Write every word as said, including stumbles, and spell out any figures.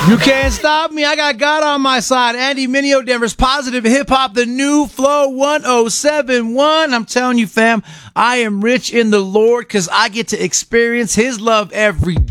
You can't stop me. I got God on my side. Andy Mineo, Denver's Positive Hip Hop, the new Flow one oh seven one. I'm telling you, fam, I am rich in the Lord because I get to experience his love every day.